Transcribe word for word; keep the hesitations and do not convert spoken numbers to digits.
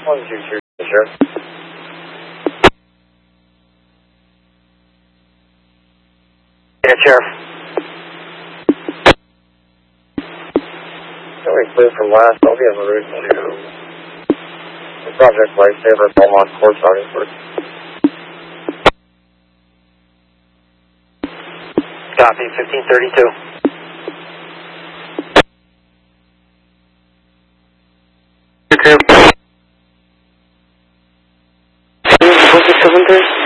one two two, sure. Yeah, Sheriff. Going clear from last, I'll be on the route to the Project Lifesaver, Belmont Court, Augsburg. Copy, fifteen thirty-two. Your crew. seven three.